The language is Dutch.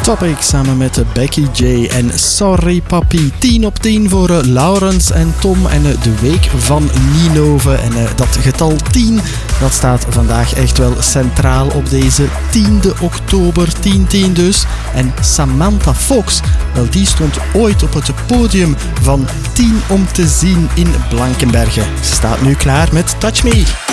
Topic samen met Becky J en Sorry Papi. 10 op 10 voor Laurens en Tom en de week van Ninove. En dat getal 10, dat staat vandaag echt wel centraal op deze 10e oktober, 10-10 dus. En Samantha Fox, wel die stond ooit op het podium van 10 om te zien in Blankenberge. Ze staat nu klaar met Touch Me.